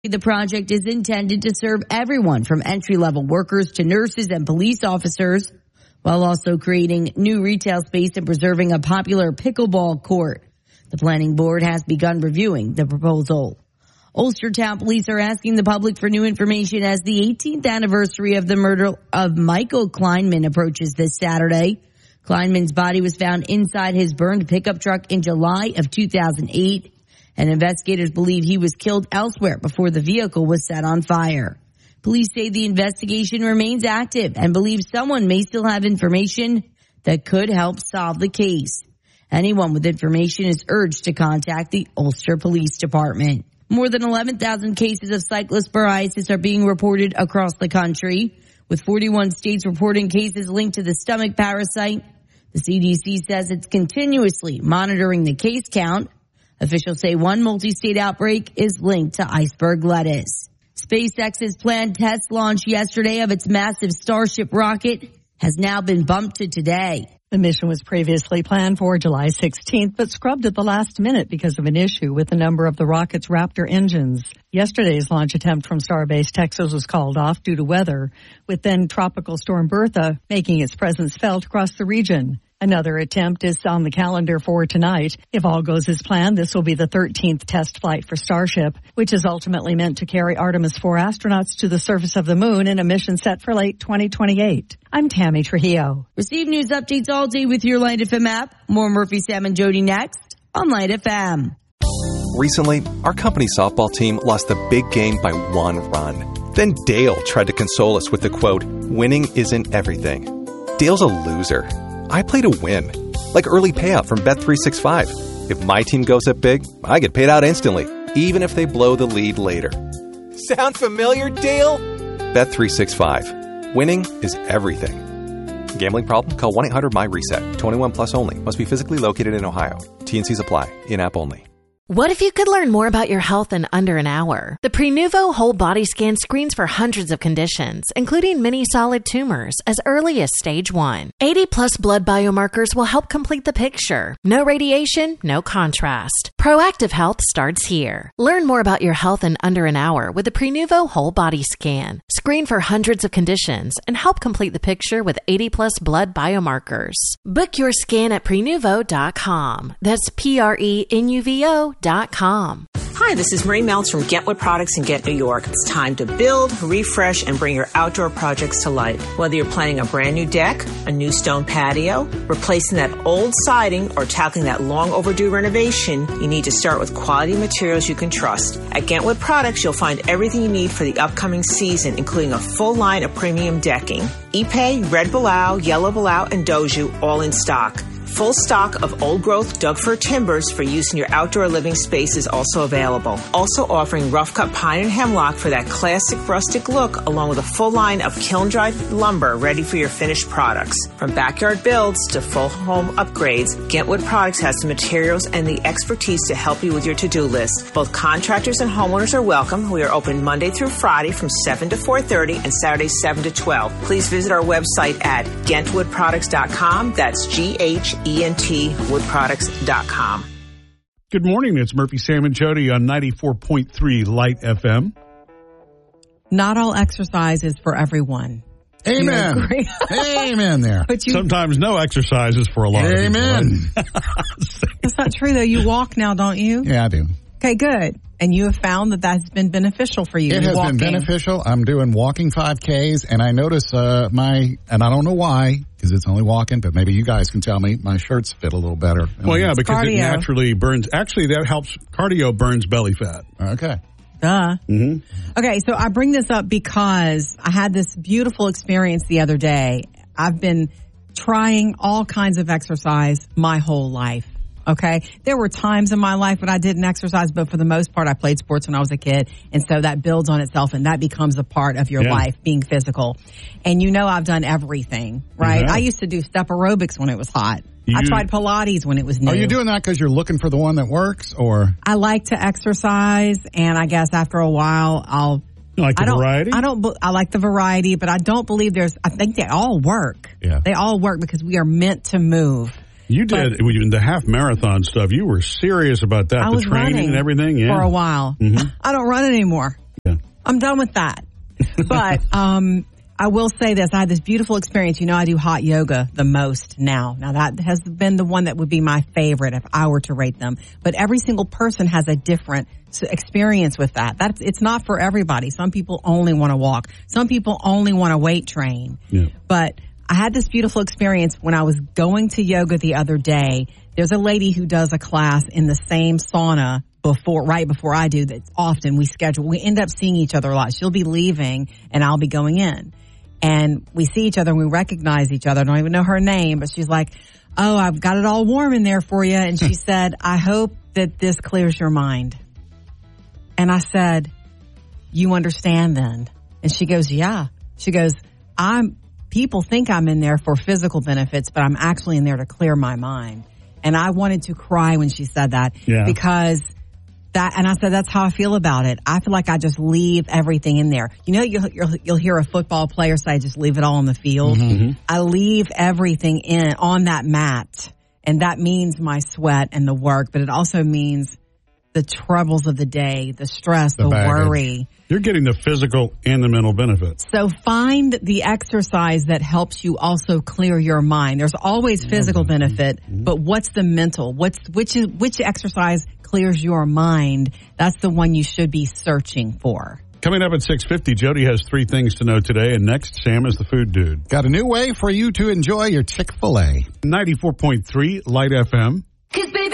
The project is intended to serve everyone from entry-level workers to nurses and police officers, while also creating new retail space and preserving a popular pickleball court. The planning board has begun reviewing the proposal. Ulstertown police are asking the public for new information as the 18th anniversary of the murder of Michael Kleinman approaches this Saturday. Kleinman's body was found inside his burned pickup truck in July of 2008, and investigators believe he was killed elsewhere before the vehicle was set on fire. Police say the investigation remains active and believe someone may still have information that could help solve the case. Anyone with information is urged to contact the Ulster Police Department. More than 11,000 cases of cyclosporiasis are being reported across the country, with 41 states reporting cases linked to the stomach parasite. The CDC says it's continuously monitoring the case count. Officials say one multi-state outbreak is linked to iceberg lettuce. SpaceX's planned test launch yesterday of its massive Starship rocket has now been bumped to today. The mission was previously planned for July 16th, but scrubbed at the last minute because of an issue with a number of the rocket's Raptor engines. Yesterday's launch attempt from Starbase Texas was called off due to weather, with then Tropical Storm Bertha making its presence felt across the region. Another attempt is on the calendar for tonight. If all goes as planned, this will be the 13th test flight for Starship, which is ultimately meant to carry Artemis 4 astronauts to the surface of the moon in a mission set for late 2028. I'm Tammy Trujillo. Receive news updates all day with your Light FM app. More Murphy, Sam, and Jody next on Light FM. Recently, our company softball team lost the big game by 1 run. Then Dale tried to console us with the quote, "Winning isn't everything." Dale's a loser. I play to win, like early payout from Bet365. If my team goes up big, I get paid out instantly, even if they blow the lead later. Sound familiar, Dale? Bet365. Winning is everything. Gambling problem? Call 1-800-MY-RESET. 21 plus only. Must be physically located in Ohio. T&Cs apply. In-app only. What if you could learn more about your health in under an hour? The Prenuvo Whole Body Scan screens for hundreds of conditions, including many solid tumors, as early as stage 1. 80-plus blood biomarkers will help complete the picture. No radiation, no contrast. Proactive health starts here. Learn more about your health in under an hour with the Prenuvo Whole Body Scan. Screen for hundreds of conditions and help complete the picture with 80-plus blood biomarkers. Book your scan at Prenuvo.com. That's Prenuvo.com. Hi, this is Marie Meltz from Get Wood Products in Get New York. It's time to build, refresh, and bring your outdoor projects to life. Whether you're planning a brand new deck, a new stone patio, replacing that old siding, or tackling that long overdue renovation, you need to start with quality materials you can trust. At Get Wood Products, you'll find everything you need for the upcoming season, including a full line of premium decking. Ipe, Red Bilao, Yellow Bilao, and Doju, all in stock. Full stock of old-growth Doug fir timbers for use in your outdoor living space is also available. Also offering rough-cut pine and hemlock for that classic rustic look, along with a full line of kiln-dried lumber ready for your finished products. From backyard builds to full home upgrades, Get Wood Products has the materials and the expertise to help you with your to-do list. Both contractors and homeowners are welcome. We are open Monday through Friday from 7 to 4:30 and Saturdays 7 to 12. Please visit our website at GentWoodProducts.com. That's GentWoodProducts.com. Good morning. It's Murphy, Sam, and Jody on 94.3 Light FM. Not all exercise is for everyone. Amen. Amen there. But sometimes no exercise is for a lot of people. Amen. That's not true, though. You walk now, don't you? Yeah, I do. Okay, good. And you have found that that's been beneficial for you. It has been beneficial. I'm doing walking 5Ks, and I notice and I don't know why, because it's only walking, but maybe you guys can tell me, my shirts fit a little better. Well, yeah, because cardio. It naturally burns. Actually, that helps. Cardio burns belly fat. Okay. Duh. Mm-hmm. Okay, so I bring this up because I had this beautiful experience the other day. I've been trying all kinds of exercise my whole life. Okay. There were times in my life when I didn't exercise, but for the most part, I played sports when I was a kid. And so that builds on itself and that becomes a part of your life, being physical. And I've done everything, right? I used to do step aerobics when it was hot. I tried Pilates when it was new. Are you doing that because you're looking for the one that works, or? I like to exercise, and I guess after a while, You like the variety? I like the variety, but I don't believe I think they all work. Yeah. They all work because we are meant to move. You did the half marathon stuff. You were serious about that. I the was training running and everything. Yeah. For a while. Mm-hmm. I don't run anymore. I'm done with that. But I will say this. I had this beautiful experience. You know, I do hot yoga the most now. Now, that has been the one that would be my favorite if I were to rate them. But every single person has a different experience with that. It's not for everybody. Some people only want to walk. Some people only want to weight train. Yeah. But I had this beautiful experience when I was going to yoga the other day. There's a lady who does a class in the same sauna right before I do. That's often we end up seeing each other a lot. She'll be leaving and I'll be going in. And we see each other and we recognize each other. I don't even know her name, but she's like, oh, I've got it all warm in there for you. And she said, I hope that this clears your mind. And I said, you understand then? And she goes, yeah. She goes, people think I'm in there for physical benefits, but I'm actually in there to clear my mind. And I wanted to cry when she said that because and I said, that's how I feel about it. I feel like I just leave everything in there. You know, you'll hear a football player say, just leave it all on the field. Mm-hmm. I leave everything on that mat. And that means my sweat and the work, but it also means the troubles of the day, the stress, the worry. You're getting the physical and the mental benefits. So find the exercise that helps you also clear your mind. There's always physical benefit, but what's the mental? Which exercise clears your mind? That's the one you should be searching for. Coming up at 6:50, Jody has 3 things to know today, and next, Sam is the food dude. Got a new way for you to enjoy your Chick-fil-A. 94.3 Light FM.